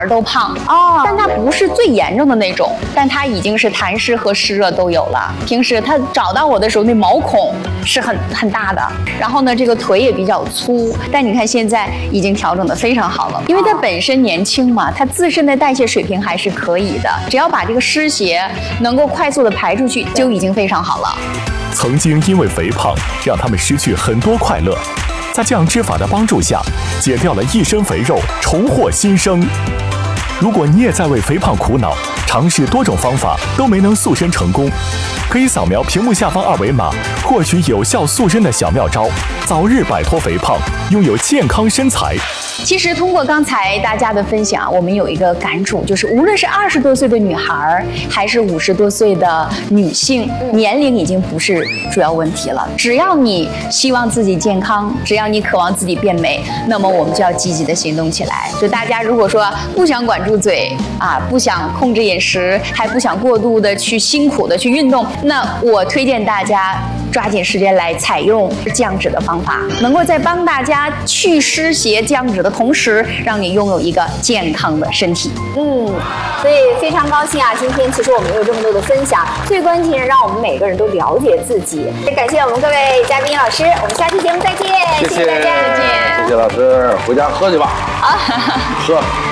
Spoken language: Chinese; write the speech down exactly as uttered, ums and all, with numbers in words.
都胖哦，但它不是最严重的那种，但它已经是痰湿和湿热都有了。平时它找到我的时候，那毛孔是很很大的，然后呢，这个腿也比较粗，但你看现在已经调整得非常好了，因为它本身年轻嘛，它自身的代谢水平还是可以的，只要把这个湿邪能够快速的排出去，就已经非常好了。 曾经因为肥胖让他们失去很多快乐，在降脂法的帮助下，减掉了一身肥肉，重获新生。如果你也在为肥胖苦恼，尝试多种方法都没能塑身成功，可以扫描屏幕下方二维码，获取有效塑身的小妙招，早日摆脱肥胖，拥有健康身材。 其实通过刚才大家的分享，我们有一个感触，就是无论是二十多岁的女孩，还是五十多岁的女性，年龄已经不是主要问题了。只要你希望自己健康，只要你渴望自己变美，那么我们就要积极的行动起来。就大家如果说不想管住嘴啊，不想控制饮食，还不想过度的去辛苦的去运动，那我推荐大家抓紧时间来采用降脂的方法，能够在帮大家去湿邪降脂的同时，让你拥有一个健康的身体。 嗯，所以非常高兴啊！今天其实我们有这么多的分享，最关键是让我们每个人都了解自己。也感谢我们各位嘉宾老师，我们下期节目再见， 谢谢谢谢大家，再见， 谢谢老师，回家喝去吧。 啊， 喝。